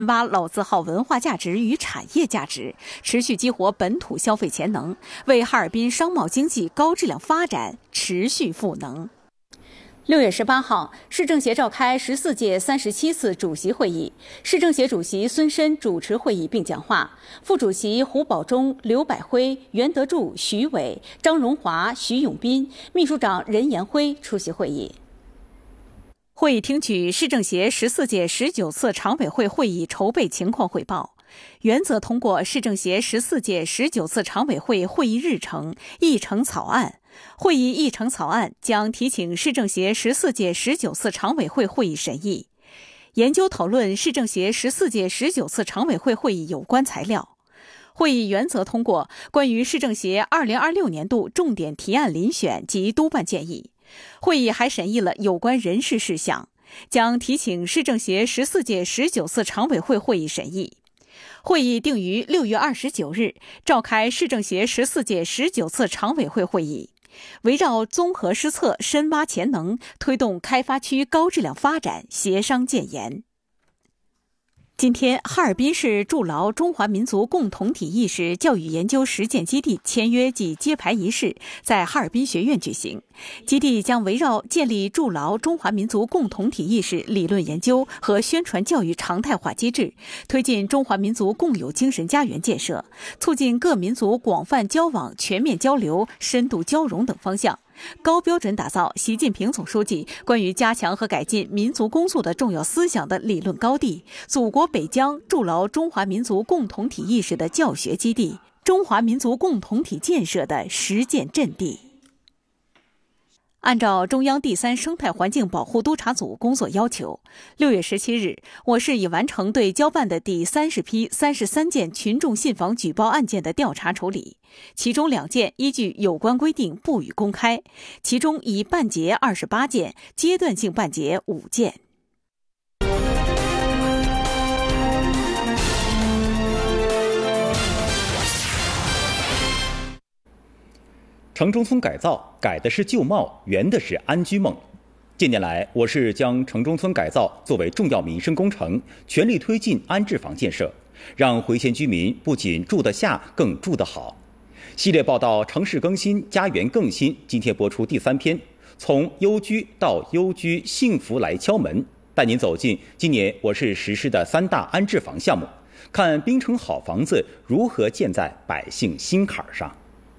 挖老字号文化价值与产业价值，持续激活本土消费潜能，为哈尔滨商贸经济高质量发展持续赋能。6月18号，市政协召开14届37次主席会议，市政协主席孙申主持会议并讲话，副主席胡保忠、刘百辉、袁德柱、徐伟、张荣华、徐永斌，秘书长任延辉出席会议。会议听取市政协14届19次常委会会议筹备情况汇报，原则通过市政协14届19次常委会会议日程、议程草案。会议议程草案将提请市政协14届19次常委会会议审议，研究讨论市政协14届19次常委会会议有关材料。会议原则通过关于市政协2026年度重点提案遴选及督办建议。会议还审议了有关人事事项，将提请市政协14届19次常委会会议审议。会议定于6月29日召开市政协14届19次常委会会议，围绕综合施策、深挖潜能，推动开发区高质量发展协商建言。今天，哈尔滨市筑牢中华民族共同体意识教育研究实践基地签约暨揭牌仪式在哈尔滨学院举行。基地将围绕建立筑牢中华民族共同体意识理论研究和宣传教育常态化机制，推进中华民族共有精神家园建设，促进各民族广泛交往、全面交流、深度交融等方向，高标准打造习近平总书记关于加强和改进民族工作的重要思想的理论高地，祖国北疆筑牢中华民族共同体意识的教学基地，中华民族共同体建设的实践阵地。按照中央第3生态环境保护督察组工作要求，6月17日，我市已完成对交办的第30批33件群众信访举报案件的调查处理，其中2件依据有关规定不予公开，其中已办结28件，阶段性办结5件。 城中村改造改的是旧貌，圆的是安居梦。近年来，我市将城中村改造作为重要民生工程，全力推进安置房建设，让回迁居民不仅住得下，更住得好。系列报道《城市更新，家园更新》今天播出第3篇，从优居到优居，幸福来敲门，带您走进今年我市实施的3大安置房项目，看滨城好房子如何建在百姓心坎上。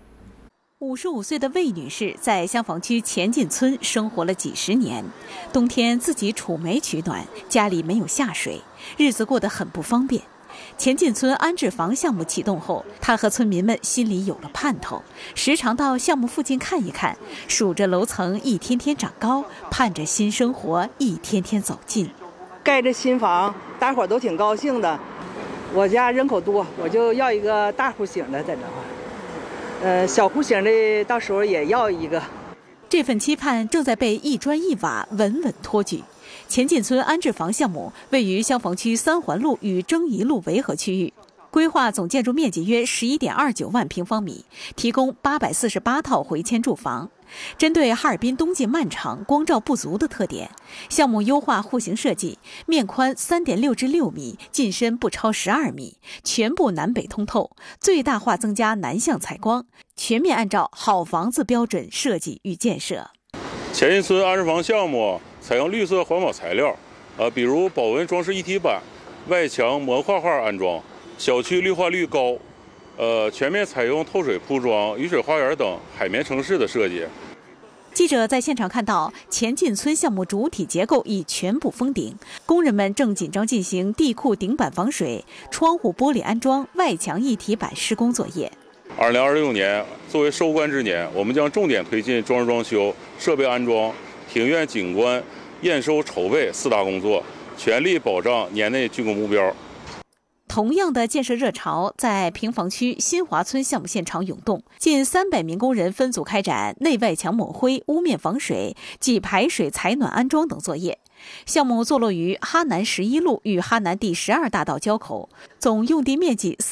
55岁的魏女士在香坊区前进村生活了几十年，冬天自己储煤取暖，家里没有下水，日子过得很不方便。前进村安置房项目启动后，她和村民们心里有了盼头，时常到项目附近看一看，数着楼层一天天长高，盼着新生活一天天走近。 盖着新房，大伙都挺高兴的。我家人口多，我就要一个大户型的在这块。小户型的到时候也要一个。 这份期盼正在被一砖一瓦稳稳托举。前进村安置房项目位于香坊区3环路与征宜路围合区域，规划总建筑面积约11.29万平方米，提供848套回迁住房。针对哈尔滨冬季漫长、光照不足的特点，项目优化户型设计，面宽3.6至6米，进深不超12米，全部南北通透，最大化增加南向采光，全面按照好房子标准设计与建设。 前进村安置房项目采用绿色环保材料，比如保温装饰一体板、外墙模画画安装，小区绿化率高，全面采用透水铺装、雨水花园等海绵城市的设计。 记者在现场看到，前进村项目主体结构已全部封顶，工人们正紧张进行地库顶板防水、窗户玻璃安装、外墙一体板施工作业。 2026年作为收官之年，我们将重点推进装饰装修、设备安装、庭院景观、验收筹备4大工作，全力保障年内竣工目标。 同样的建设热潮在平房区新华村项目现场涌动，近300名工人分组开展内外墙抹灰、屋面防水及排水采暖安装等作业。项目坐落于哈南11路与哈南第12大道交口，总用地面积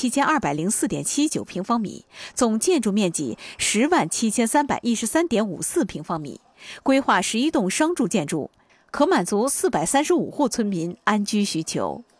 47204.79平方米，总建筑面积107313.54平方米，规划11栋商住建筑，可满足435户村民安居需求。